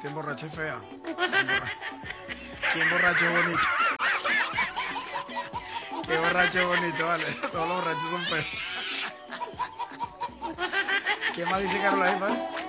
Te emborraché fea. ¿Quién borracho es bonito? ¿Qué borracho es bonito, vale? Todos los borrachos son feos. ¿Qué más dice Carlos ahí, vale?